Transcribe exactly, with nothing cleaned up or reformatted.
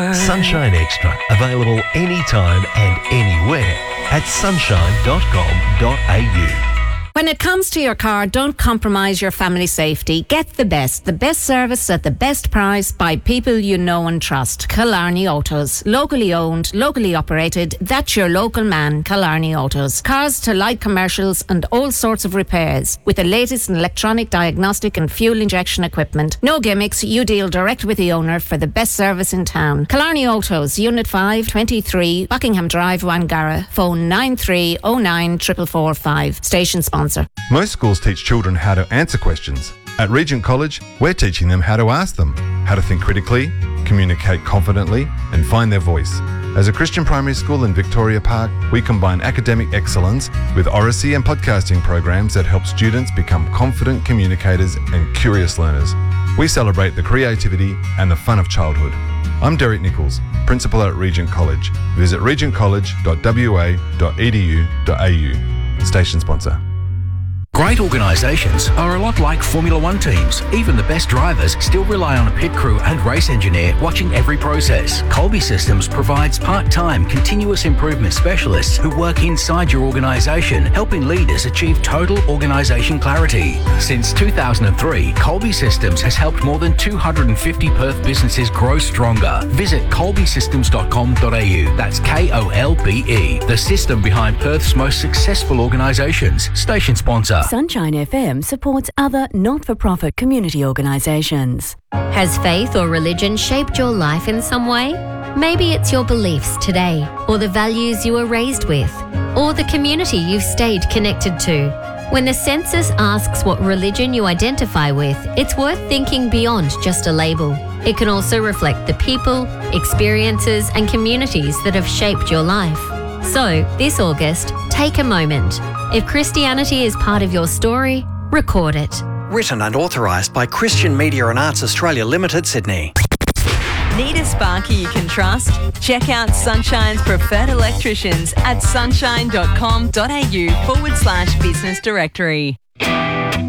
Sunshine Extra, available anytime and anywhere at sunshine dot com dot a u. When it comes to your car, don't compromise your family safety. Get the best. The best service at the best price by people you know and trust. Killarney Autos. Locally owned, locally operated. That's your local man, Killarney Autos. Cars to light commercials and all sorts of repairs. With the latest in electronic diagnostic and fuel injection equipment. No gimmicks. You deal direct with the owner for the best service in town. Killarney Autos. Unit five, twenty-three, Buckingham Drive, Wangara. Phone nine three oh nine four four five. Station sponsor. Most schools teach children how to answer questions. At Regent College, we're teaching them how to ask them, how to think critically, communicate confidently, and find their voice. As a Christian primary school in Victoria Park, we combine academic excellence with oracy and podcasting programs that help students become confident communicators and curious learners. We celebrate the creativity and the fun of childhood. I'm Derek Nichols, Principal at Regent College. Visit regent college dot w a dot e d u dot a u. Station sponsor. Great organisations are a lot like Formula One teams. Even the best drivers still rely on a pit crew and race engineer watching every process. Colby Systems provides part-time continuous improvement specialists who work inside your organisation, helping leaders achieve total organisation clarity. Since two thousand three, Colby Systems has helped more than two hundred fifty Perth businesses grow stronger. Visit colby systems dot com dot a u. That's K O L B E, the system behind Perth's most successful organisations. Station sponsor. Sunshine F M supports other not-for-profit community organisations. Has faith or religion shaped your life in some way? Maybe it's your beliefs today, or the values you were raised with, or the community you've stayed connected to. When the census asks what religion you identify with, it's worth thinking beyond just a label. It can also reflect the people, experiences, and communities that have shaped your life. So, this August, take a moment. If Christianity is part of your story, record it. Written and authorised by Christian Media and Arts Australia Limited, Sydney. Need a sparky you can trust? Check out Sunshine's preferred electricians at sunshine dot com dot a u forward slash business directory.